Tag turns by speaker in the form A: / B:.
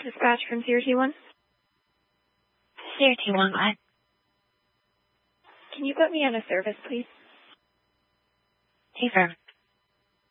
A: Dispatch from CRT1.
B: CRT1, what?
A: Can you put me on a service, please?
B: Affirm.